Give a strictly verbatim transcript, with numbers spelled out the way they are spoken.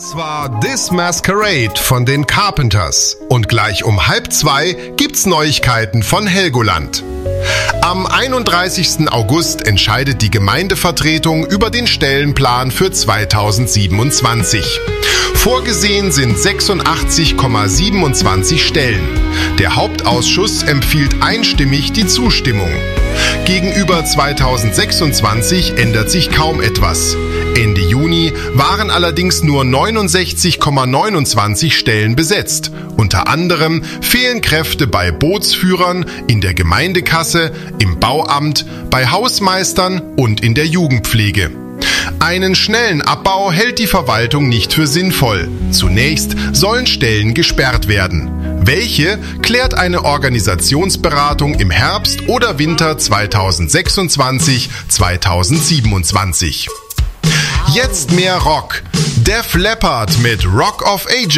Das war This Masquerade von den Carpenters. Und gleich um halb zwei gibt's Neuigkeiten von Helgoland. Am einunddreißigsten August entscheidet die Gemeindevertretung über den Stellenplan für zweitausendsiebenundzwanzig. Vorgesehen sind sechsundachtzig Komma siebenundzwanzig Stellen. Der Hauptausschuss empfiehlt einstimmig die Zustimmung. Gegenüber zweitausendsechsundzwanzig ändert sich kaum etwas. Ende Juni waren allerdings nur neunundsechzig Komma neunundzwanzig Stellen besetzt. Unter anderem fehlen Kräfte bei Bootsführern, in der Gemeindekasse, im Bauamt, bei Hausmeistern und in der Jugendpflege. Einen schnellen Abbau hält die Verwaltung nicht für sinnvoll. Zunächst sollen Stellen gesperrt werden. Welche, klärt eine Organisationsberatung im Herbst oder Winter zweitausendsechsundzwanzig zweitausendsiebenundzwanzig. Jetzt mehr Rock. Def Leppard mit Rock of Ages.